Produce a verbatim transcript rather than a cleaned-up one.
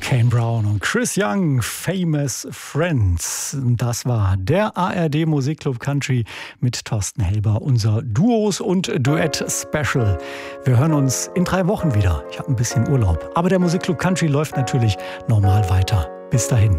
Kane Brown und Chris Young, Famous Friends. Das war der A R D Musikclub Country mit Thorsten Helber, unser Duos- und Duett-Special. Wir hören uns in drei Wochen wieder. Ich habe ein bisschen Urlaub. Aber der Musikclub Country läuft natürlich normal weiter. Bis dahin.